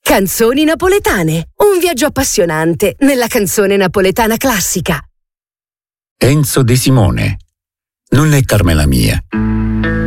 Canzoni napoletane. Un viaggio appassionante nella canzone napoletana classica. Enzo De Simone. Non è Carmela mia.